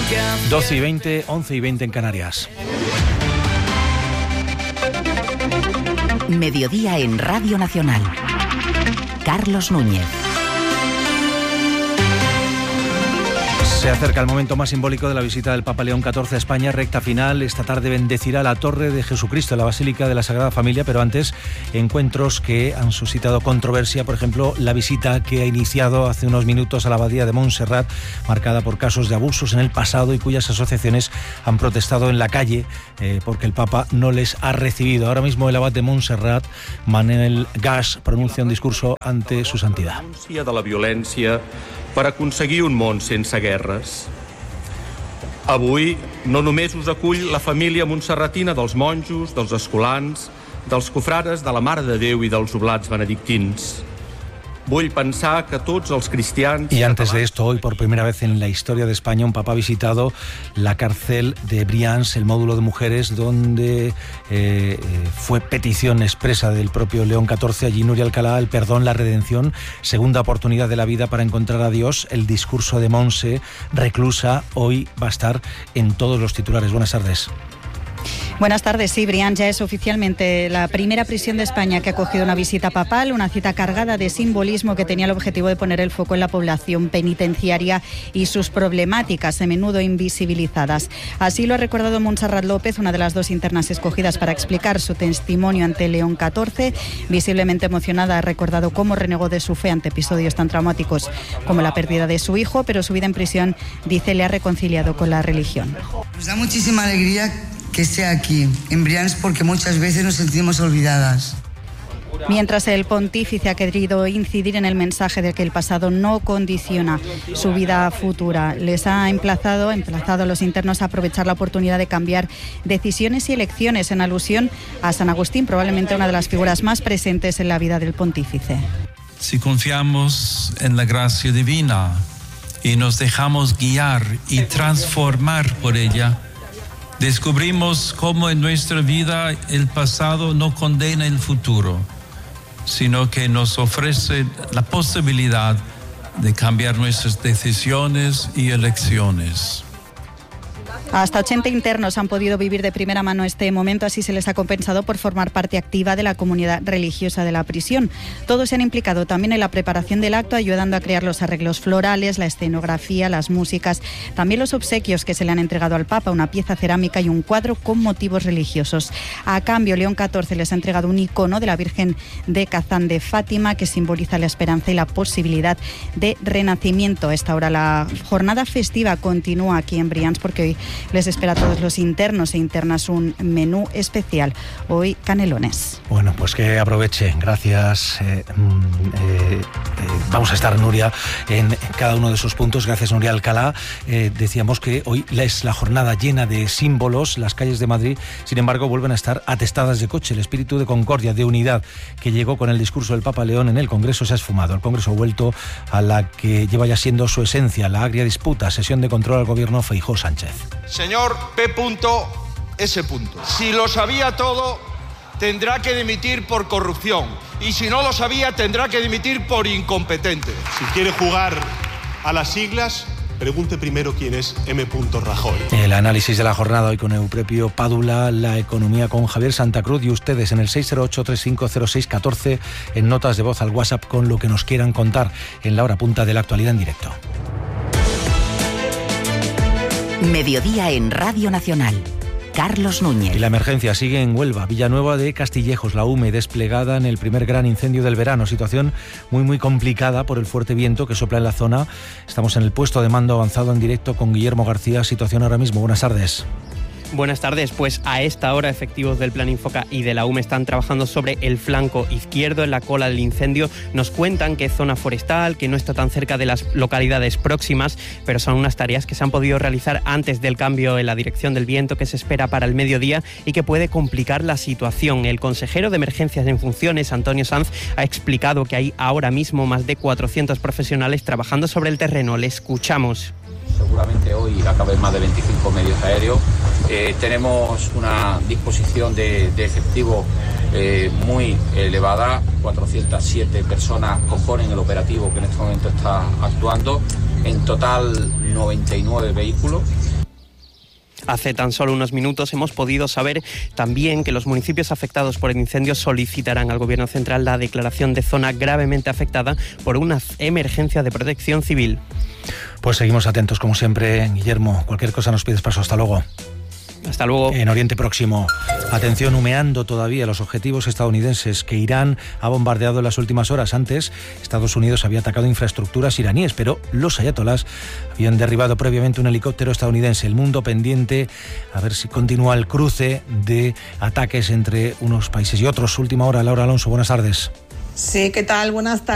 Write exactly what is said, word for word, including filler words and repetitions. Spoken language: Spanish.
doce y veinte, once y veinte en Canarias. Mediodía en Radio Nacional. Carlos Núñez. Se acerca el momento más simbólico de la visita del Papa León catorce a España, recta final. Esta tarde bendecirá la Torre de Jesucristo, la Basílica de la Sagrada Familia, pero antes encuentros que han suscitado controversia. Por ejemplo, la visita que ha iniciado hace unos minutos a la Abadía de Montserrat, marcada por casos de abusos en el pasado y cuyas asociaciones han protestado en la calle eh, porque el Papa no les ha recibido. Ahora mismo el abad de Montserrat, Manel Gas, pronuncia un discurso ante su santidad. Denúncia de la violència per aconseguir un món sense guerres. Avui no només us acull la família montserratina dels monjos, dels escolans, dels cofrares de la Mare de Déu i dels oblats benedictins. Vull pensar que tots els cristians... Y antes de esto, hoy por primera vez en la historia de España, un papa ha visitado la cárcel de Brians, el módulo de mujeres, donde eh, fue petición expresa del propio León catorce. Allí Nuria Alcalá, el perdón, la redención, segunda oportunidad de la vida para encontrar a Dios. El discurso de Monse, reclusa, hoy va a estar en todos los titulares. Buenas tardes. Buenas tardes. Sí, Brians ya es oficialmente la primera prisión de España que ha acogido una visita papal, una cita cargada de simbolismo que tenía el objetivo de poner el foco en la población penitenciaria y sus problemáticas, a menudo invisibilizadas. Así lo ha recordado Montserrat López, una de las dos internas escogidas para explicar su testimonio ante León catorce. Visiblemente emocionada, ha recordado cómo renegó de su fe ante episodios tan traumáticos como la pérdida de su hijo, pero su vida en prisión, dice, le ha reconciliado con la religión. Nos da muchísima alegría que esté aquí, en Brians, porque muchas veces nos sentimos olvidadas. Mientras el pontífice ha querido incidir en el mensaje de que el pasado no condiciona su vida futura, les ha emplazado, emplazado a los internos a aprovechar la oportunidad de cambiar decisiones y elecciones, en alusión a San Agustín, probablemente una de las figuras más presentes en la vida del pontífice. Si confiamos en la gracia divina y nos dejamos guiar y transformar por ella, descubrimos cómo en nuestra vida el pasado no condena el futuro, sino que nos ofrece la posibilidad de cambiar nuestras decisiones y elecciones. Hasta ochenta internos han podido vivir de primera mano este momento, así se les ha compensado por formar parte activa de la comunidad religiosa de la prisión. Todos se han implicado también en la preparación del acto, ayudando a crear los arreglos florales, la escenografía, las músicas, también los obsequios que se le han entregado al Papa, una pieza cerámica y un cuadro con motivos religiosos. A cambio, León catorce les ha entregado un icono de la Virgen de Kazán de Fátima, que simboliza la esperanza y la posibilidad de renacimiento. A esta hora la jornada festiva continúa aquí en Brians, porque hoy les espera a todos los internos e internas un menú especial. Hoy, canelones. Bueno, pues que aproveche. Gracias. Eh, eh, eh, vamos a estar, Nuria, en cada uno de esos puntos. Gracias, Nuria Alcalá. Eh, decíamos que hoy es la jornada llena de símbolos. Las calles de Madrid, sin embargo, vuelven a estar atestadas de coche. El espíritu de concordia, de unidad, que llegó con el discurso del Papa León en el Congreso se ha esfumado. El Congreso ha vuelto a la que lleva ya siendo su esencia, la agria disputa, sesión de control al gobierno Feijóo-Sánchez. Señor P. S. Si lo sabía todo, tendrá que dimitir por corrupción. Y si no lo sabía, tendrá que dimitir por incompetente. Si quiere jugar a las siglas, pregunte primero quién es M. Rajoy. El análisis de la jornada hoy con Euprepio Pádula, la economía con Javier Santa Cruz y ustedes en el seis cero ocho, tres cinco cero seis, uno cuatro en notas de voz al WhatsApp con lo que nos quieran contar en la hora punta de la actualidad en directo. Mediodía en Radio Nacional. Carlos Núñez. Y la emergencia sigue en Huelva, Villanueva de Castillejos, la U M E desplegada en el primer gran incendio del verano. Situación muy muy complicada por el fuerte viento que sopla en la zona. Estamos en el puesto de mando avanzado en directo con Guillermo García. Situación ahora mismo. Buenas tardes. Buenas tardes, pues a esta hora efectivos del Plan Infoca y de la U M E están trabajando sobre el flanco izquierdo en la cola del incendio. Nos cuentan que es zona forestal, que no está tan cerca de las localidades próximas, pero son unas tareas que se han podido realizar antes del cambio en la dirección del viento que se espera para el mediodía y que puede complicar la situación. El consejero de Emergencias en funciones, Antonio Sanz, ha explicado que hay ahora mismo más de cuatrocientos profesionales trabajando sobre el terreno. Le escuchamos. Seguramente hoy acaben más de veinticinco medios aéreos. Eh, tenemos una disposición de, de efectivo eh, muy elevada. cuatrocientas siete personas componen el operativo que en este momento está actuando. En total noventa y nueve vehículos. Hace tan solo unos minutos hemos podido saber también que los municipios afectados por el incendio solicitarán al Gobierno central la declaración de zona gravemente afectada por una emergencia de protección civil. Pues seguimos atentos como siempre, Guillermo. Cualquier cosa nos pides paso. Hasta luego. Hasta luego. En Oriente Próximo, atención, humeando todavía los objetivos estadounidenses que Irán ha bombardeado en las últimas horas. Antes, Estados Unidos había atacado infraestructuras iraníes, pero los ayatolás habían derribado previamente un helicóptero estadounidense. El mundo pendiente a ver si continúa el cruce de ataques entre unos países y otros. Última hora, Laura Alonso, buenas tardes. Sí, ¿qué tal? Buenas tardes.